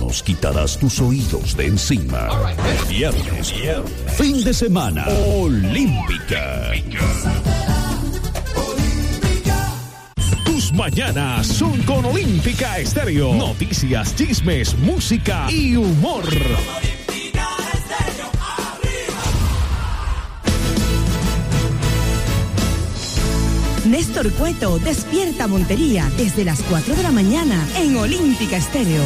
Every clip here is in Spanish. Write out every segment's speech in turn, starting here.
nos quitarás tus oídos de encima. Viernes, fin de semana, Olímpica. Tus mañanas son con Olímpica Estéreo. Noticias, chismes, música y humor. Néstor Cueto despierta Montería desde las 4 de la mañana en Olímpica Estéreo.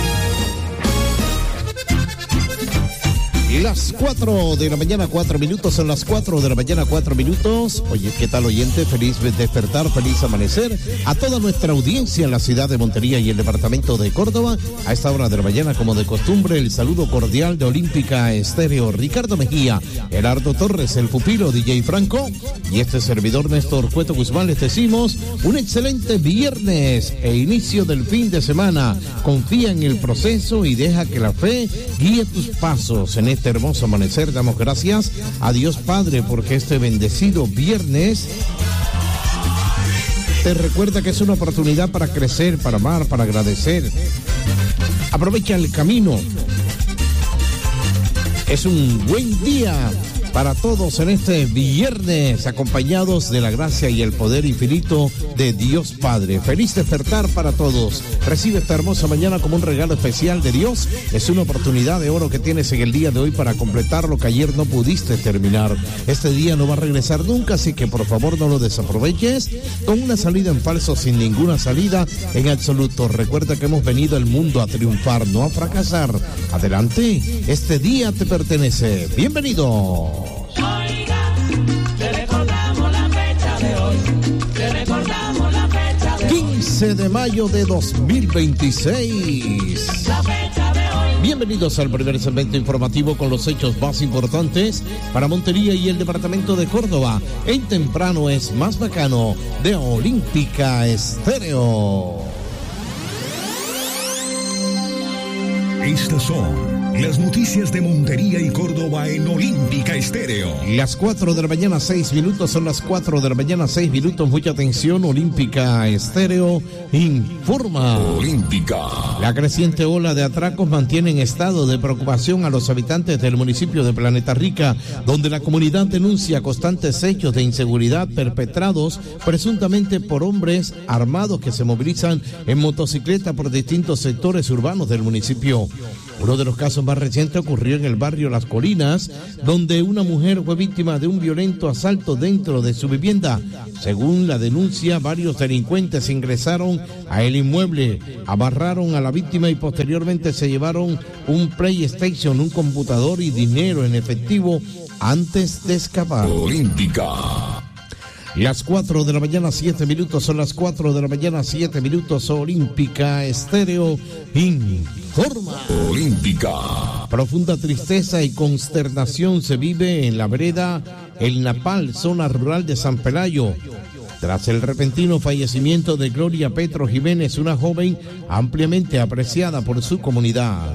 Las 4 de la mañana, 4 minutos, son las 4 de la mañana, 4 minutos. Oye, ¿qué tal, oyente? Feliz despertar, feliz amanecer a toda nuestra audiencia en la ciudad de Montería y el departamento de Córdoba. A esta hora de la mañana, como de costumbre, el saludo cordial de Olímpica Estéreo. Ricardo Mejía, Gerardo Torres, el pupilo DJ Franco y este servidor Néstor Cueto Guzmán les decimos un excelente viernes e inicio del fin de semana. Confía en el proceso y deja que la fe guíe tus pasos en este hermoso amanecer. Damos gracias a Dios Padre porque este bendecido viernes te recuerda que es una oportunidad para crecer, para amar, para agradecer. Aprovecha el camino. Es un buen día para todos en este viernes, acompañados de la gracia y el poder infinito de Dios Padre. Feliz despertar para todos. Recibe esta hermosa mañana como un regalo especial de Dios. Es una oportunidad de oro que tienes en el día de hoy para completar lo que ayer no pudiste terminar. Este día no va a regresar nunca, así que por favor no lo desaproveches con una salida en falso, sin ninguna salida en absoluto. Recuerda que hemos venido al mundo a triunfar, no a fracasar. Adelante, este día te pertenece. Bienvenido. Oiga, le recordamos la fecha de hoy, le recordamos la fecha de 15 de mayo de 2026. La fecha de hoy. Bienvenidos al primer segmento informativo con los hechos más importantes para Montería y el departamento de Córdoba. En temprano es más bacano de Olímpica Estéreo. Estas son las noticias de Montería y Córdoba en Olímpica Estéreo. Las 4 de la mañana, 6 minutos, son las 4 de la mañana, 6 minutos. Mucha atención, Olímpica Estéreo informa. Olímpica. La creciente ola de atracos mantiene en estado de preocupación a los habitantes del municipio de Planeta Rica, donde la comunidad denuncia constantes hechos de inseguridad perpetrados presuntamente por hombres armados que se movilizan en motocicleta por distintos sectores urbanos del municipio. Uno de los casos más recientes ocurrió en el barrio Las Colinas, donde una mujer fue víctima de un violento asalto dentro de su vivienda. Según la denuncia, varios delincuentes ingresaron a el inmueble, amarraron a la víctima y posteriormente se llevaron un PlayStation, un computador y dinero en efectivo antes de escapar. Olímpica. Las 4 de la mañana, 7 minutos, son las 4 de la mañana, 7 minutos, Olímpica Estéreo informa. Olímpica. Profunda tristeza y consternación se vive en la vereda El Napal, zona rural de San Pelayo, tras el repentino fallecimiento de Gloria Petro Jiménez, una joven ampliamente apreciada por su comunidad.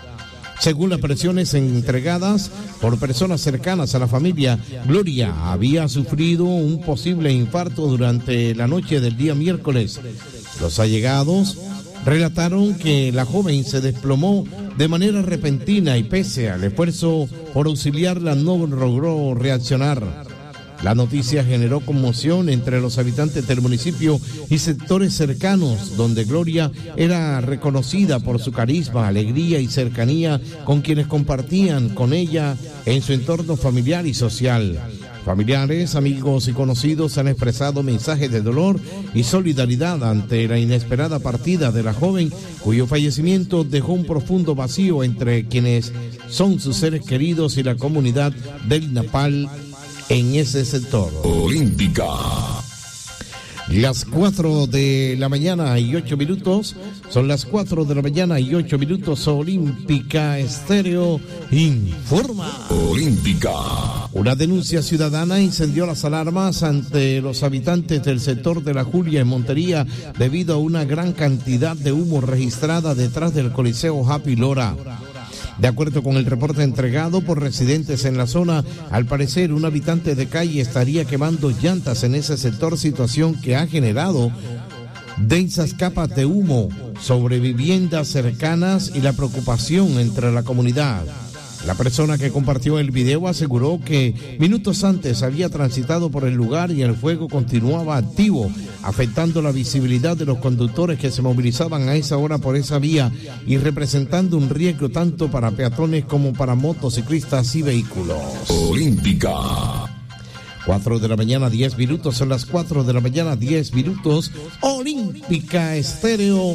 Según las versiones entregadas por personas cercanas a la familia, Gloria había sufrido un posible infarto durante la noche del día miércoles. Los allegados relataron que la joven se desplomó de manera repentina y pese al esfuerzo por auxiliarla no logró reaccionar. La noticia generó conmoción entre los habitantes del municipio y sectores cercanos, donde Gloria era reconocida por su carisma, alegría y cercanía con quienes compartían con ella en su entorno familiar y social. Familiares, amigos y conocidos han expresado mensajes de dolor y solidaridad ante la inesperada partida de la joven, cuyo fallecimiento dejó un profundo vacío entre quienes son sus seres queridos y la comunidad del Napal en ese sector. Olímpica. Las 4 de la mañana y 8 minutos, son las 4 de la mañana y 8 minutos, Olímpica Estéreo informa. Olímpica. Una denuncia ciudadana incendió las alarmas ante los habitantes del sector de La Julia en Montería debido a una gran cantidad de humo registrada detrás del Coliseo Happy Lora. De acuerdo con el reporte entregado por residentes en la zona, al parecer un habitante de calle estaría quemando llantas en ese sector, situación que ha generado Densas capas de humo sobre viviendas cercanas y la preocupación entre la comunidad. La persona que compartió el video aseguró que minutos antes había transitado por el lugar y el fuego continuaba activo, afectando la visibilidad de los conductores que se movilizaban a esa hora por esa vía y representando un riesgo tanto para peatones como para motociclistas y vehículos. Olímpica. 4 de la mañana, 10 minutos, son las 4 de la mañana, 10 minutos. Olímpica Estéreo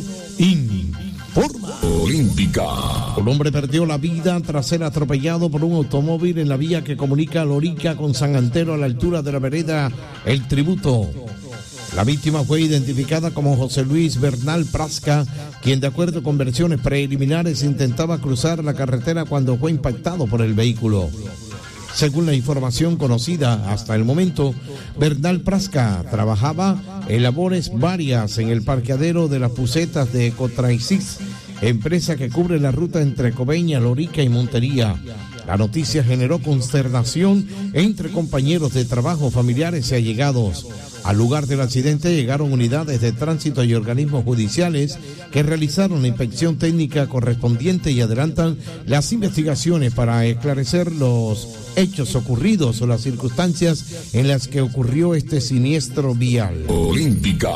informa. Olímpica. Un hombre perdió la vida tras ser atropellado por un automóvil en la vía que comunica Lorica con San Antero a la altura de la vereda El Tributo. La víctima fue identificada como José Luis Bernal Prasca, quien de acuerdo con versiones preliminares intentaba cruzar la carretera cuando fue impactado por el vehículo. Según la información conocida hasta el momento, Bernal Prasca trabajaba en labores varias en el parqueadero de las Pucetas de Cotraicis, empresa que cubre la ruta entre Coveñas, Lorica y Montería. La noticia generó consternación entre compañeros de trabajo, familiares y allegados. Al lugar del accidente llegaron unidades de tránsito y organismos judiciales que realizaron la inspección técnica correspondiente y adelantan las investigaciones para esclarecer los hechos ocurridos o las circunstancias en las que ocurrió este siniestro vial. Olímpica.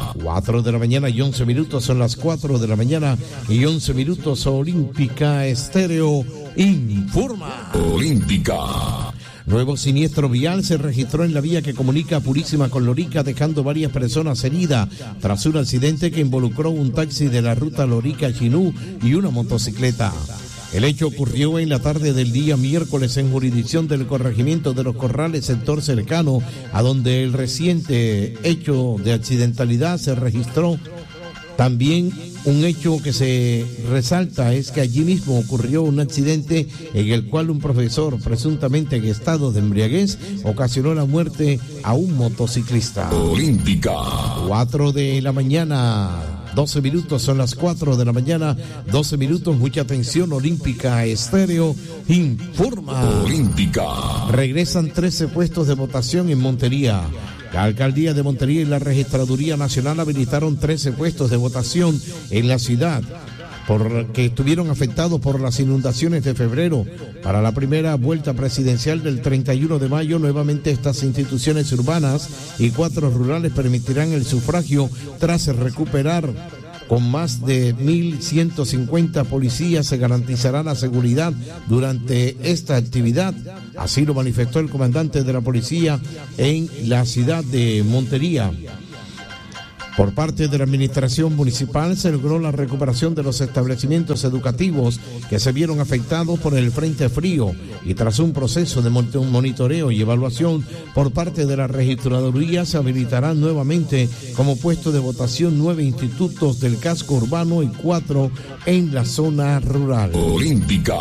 4 de la mañana y 11 minutos, son las 4 de la mañana y 11 minutos. Olímpica Estéreo informa. Olímpica. Nuevo siniestro vial se registró en la vía que comunica Purísima con Lorica, dejando varias personas heridas tras un accidente que involucró un taxi de la ruta Lorica-Chinú y una motocicleta. El hecho ocurrió en la tarde del día miércoles en jurisdicción del corregimiento de Los Corrales, sector cercano, a donde el reciente hecho de accidentalidad se registró. También un hecho que se resalta es que allí mismo ocurrió un accidente en el cual un profesor, presuntamente en estado de embriaguez, ocasionó la muerte a un motociclista. Olímpica. 4 de la mañana, 12 minutos, son las 4 de la mañana, 12 minutos, mucha atención. Olímpica Estéreo informa. Olímpica. Regresan 13 puestos de votación en Montería. La Alcaldía de Montería y la Registraduría Nacional habilitaron 13 puestos de votación en la ciudad, porque estuvieron afectados por las inundaciones de febrero. Para la primera vuelta presidencial del 31 de mayo, nuevamente estas instituciones urbanas y 4 rurales permitirán el sufragio tras recuperar. Con más de 1.150 policías se garantizará la seguridad durante esta actividad. Así lo manifestó el comandante de la policía en la ciudad de Montería. Por parte de la administración municipal se logró la recuperación de los establecimientos educativos que se vieron afectados por el frente frío y tras un proceso de monitoreo y evaluación por parte de la registraduría se habilitarán nuevamente como puesto de votación 9 institutos del casco urbano y 4 en la zona rural. Olímpica.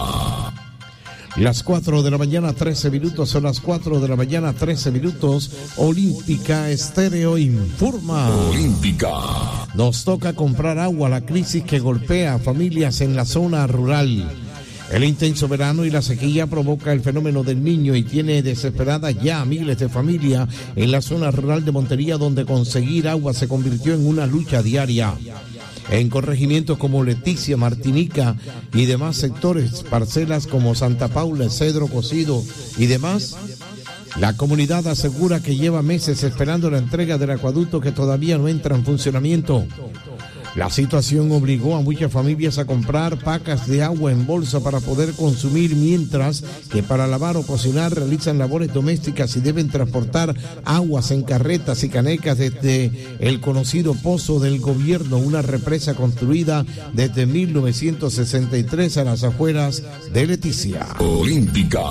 Las 4 de la mañana, 13 minutos, son las 4 de la mañana, 13 minutos. Olímpica Estéreo informa. Olímpica. Nos toca comprar agua, la crisis que golpea a familias en la zona rural. El intenso verano y la sequía provoca el fenómeno del Niño y tiene desesperadas ya a miles de familias en la zona rural de Montería, donde conseguir agua se convirtió en una lucha diaria. En corregimientos como Leticia, Martinica y demás sectores, parcelas como Santa Paula, Cedro Cocido y demás, la comunidad asegura que lleva meses esperando la entrega del acueducto que todavía no entra en funcionamiento. La situación obligó a muchas familias a comprar pacas de agua en bolsa para poder consumir, mientras que para lavar o cocinar realizan labores domésticas y deben transportar aguas en carretas y canecas desde el conocido Pozo del Gobierno, una represa construida desde 1963 a las afueras de Leticia. Olímpica.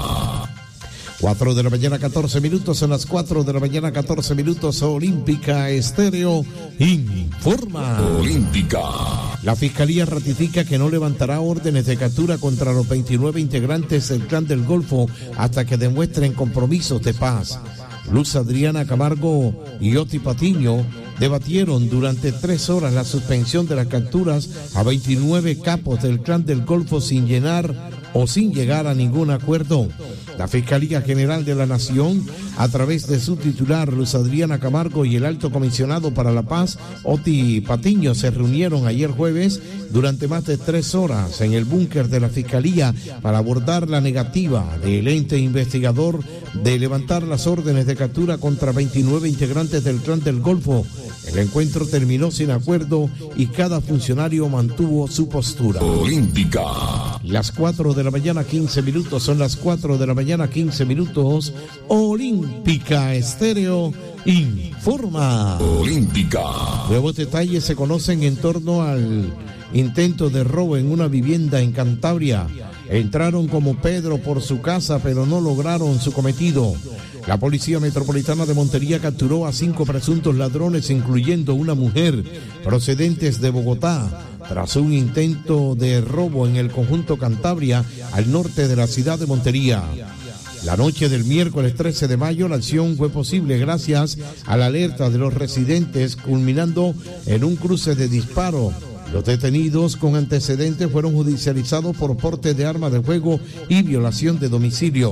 4 de la mañana, 14 minutos, son las 4 de la mañana, 14 minutos. Olímpica Estéreo informa. Olímpica. La Fiscalía ratifica que no levantará órdenes de captura contra los 29 integrantes del Clan del Golfo hasta que demuestren compromisos de paz. Luz Adriana Camargo y Oti Patiño debatieron durante 3 horas la suspensión de las capturas a 29 capos del Clan del Golfo sin llenar o sin llegar a ningún acuerdo. La Fiscalía General de la Nación, a través de su titular, Luz Adriana Camargo, y el Alto Comisionado para la Paz, Oti Patiño, se reunieron ayer jueves durante más de 3 horas en el búnker de la Fiscalía para abordar la negativa del ente investigador de levantar las órdenes de captura contra 29 integrantes del Clan del Golfo. El encuentro terminó sin acuerdo y cada funcionario mantuvo su postura. Olímpica. Las 4 de la mañana, 15 minutos, son las 4 de la mañana, 15 minutos. Olímpica Estéreo informa. Olímpica. Nuevos detalles se conocen en torno al intento de robo en una vivienda en Cantabria. Entraron como Pedro por su casa, pero no lograron su cometido. La Policía Metropolitana de Montería capturó a 5 presuntos ladrones, incluyendo una mujer, procedentes de Bogotá, tras un intento de robo en el conjunto Cantabria, al norte de la ciudad de Montería. La noche del miércoles 13 de mayo, la acción fue posible gracias a la alerta de los residentes, culminando en un cruce de disparo. Los detenidos con antecedentes fueron judicializados por porte de arma de fuego y violación de domicilio.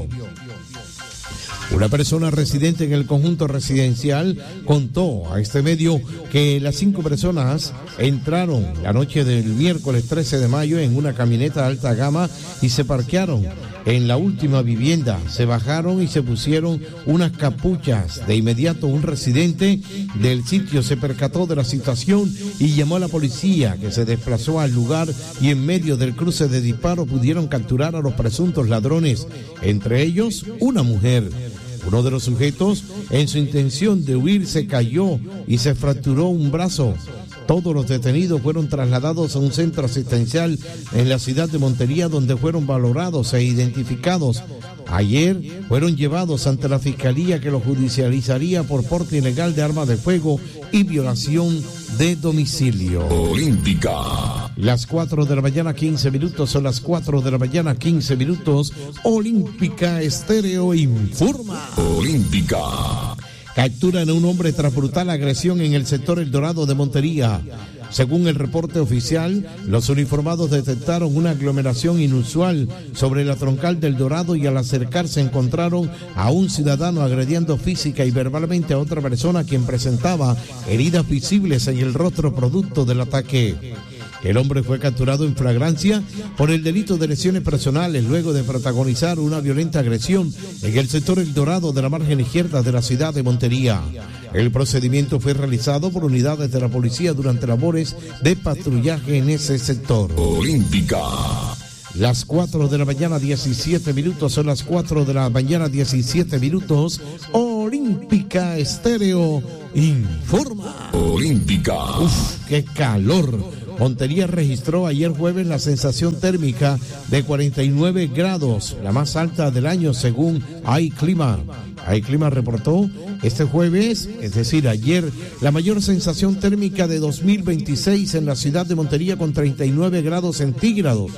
Una persona residente en el conjunto residencial contó a este medio que las 5 personas entraron la noche del miércoles 13 de mayo en una camioneta de alta gama y se parquearon en la última vivienda. Se bajaron y se pusieron unas capuchas. De inmediato un residente del sitio se percató de la situación y llamó a la policía, que se desplazó al lugar, y en medio del cruce de disparos pudieron capturar a los presuntos ladrones, entre ellos una mujer. Uno de los sujetos, en su intención de huir, se cayó y se fracturó un brazo. Todos los detenidos fueron trasladados a un centro asistencial en la ciudad de Montería, donde fueron valorados e identificados. Ayer fueron llevados ante la Fiscalía, que los judicializaría por porte ilegal de arma de fuego y violación de domicilio. Olímpica. Las 4 de la mañana, 15 minutos, son las 4 de la mañana, 15 minutos. Olímpica Estéreo informa. Olímpica. Capturan a un hombre tras brutal agresión en el sector El Dorado de Montería. Según el reporte oficial, los uniformados detectaron una aglomeración inusual sobre la troncal del Dorado y al acercarse encontraron a un ciudadano agrediendo física y verbalmente a otra persona, quien presentaba heridas visibles en el rostro producto del ataque. El hombre fue capturado en flagrancia por el delito de lesiones personales luego de protagonizar una violenta agresión en el sector El Dorado de la margen izquierda de la ciudad de Montería. El procedimiento fue realizado por unidades de la policía durante labores de patrullaje en ese sector. Olímpica. Las 4 de la mañana, 17 minutos, son las 4 de la mañana, 17 minutos. Olímpica Estéreo informa. Olímpica. ¡Uf, qué calor! Montería registró ayer jueves la sensación térmica de 49 grados, la más alta del año según iClima. iClima reportó este jueves, es decir, ayer, la mayor sensación térmica de 2026 en la ciudad de Montería con 39 grados centígrados.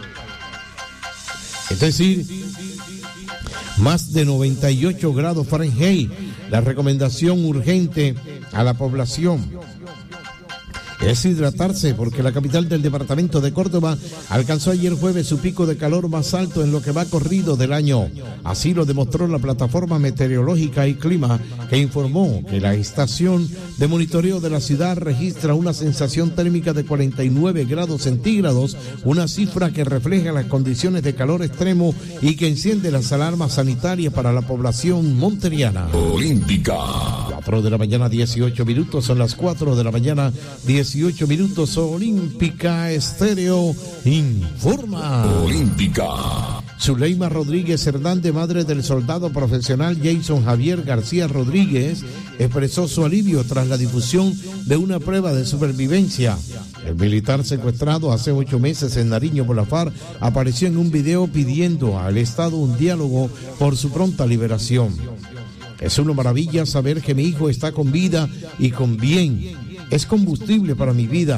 Es decir, más de 98 grados Fahrenheit. La recomendación urgente a la población es hidratarse, porque la capital del departamento de Córdoba alcanzó ayer jueves su pico de calor más alto en lo que va corrido del año. Así lo demostró la plataforma meteorológica iClima, que informó que la estación de monitoreo de la ciudad registra una sensación térmica de 49 grados centígrados, una cifra que refleja las condiciones de calor extremo y que enciende las alarmas sanitarias para la población monteriana. Olímpica. 4 de la mañana, 18 minutos, son las 4 de la mañana, 18 minutos. Olímpica Estéreo informa. Olímpica. Zuleima Rodríguez Hernández, madre del soldado profesional Jason Javier García Rodríguez, expresó su alivio tras la difusión de una prueba de supervivencia. El militar secuestrado hace 8 meses en Nariño por la FARC apareció en un video pidiendo al Estado un diálogo por su pronta liberación. Es una maravilla saber que mi hijo está con vida y con bien. Es combustible para mi vida.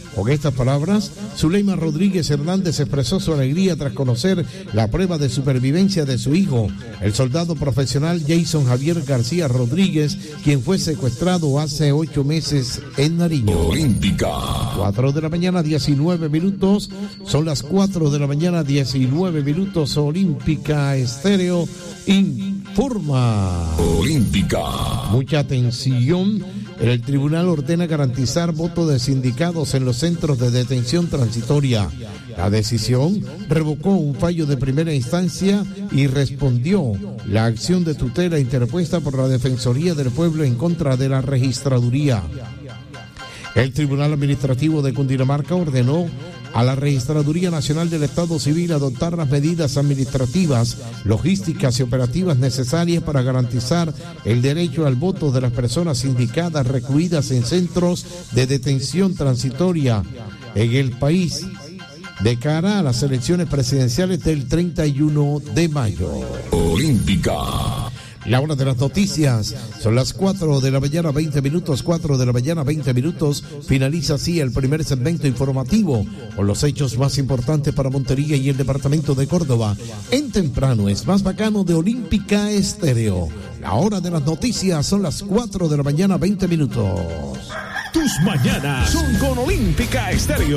Con estas palabras, Zuleima Rodríguez Hernández expresó su alegría tras conocer la prueba de supervivencia de su hijo, el soldado profesional Jason Javier García Rodríguez, quien fue secuestrado hace 8 meses en Nariño. Olímpica. 4 de la mañana, 19 minutos. Son las 4 de la mañana, 19 minutos. Olímpica Estéreo informa. Olímpica. Mucha atención. El tribunal ordena garantizar voto de sindicados en los centros de detención transitoria. La decisión revocó un fallo de primera instancia y respondió la acción de tutela interpuesta por la Defensoría del Pueblo en contra de la Registraduría. El Tribunal Administrativo de Cundinamarca ordenó a la Registraduría Nacional del Estado Civil adoptar las medidas administrativas, logísticas y operativas necesarias para garantizar el derecho al voto de las personas sindicadas recluidas en centros de detención transitoria en el país de cara a las elecciones presidenciales del 31 de mayo. Olímpica. La hora de las noticias, son las 4 de la mañana, 20 minutos, 4 de la mañana, 20 minutos. Finaliza así el primer segmento informativo con los hechos más importantes para Montería y el departamento de Córdoba. En temprano es más bacano de Olímpica Estéreo. La hora de las noticias son las 4 de la mañana, 20 minutos. Tus mañanas son con Olímpica Estéreo.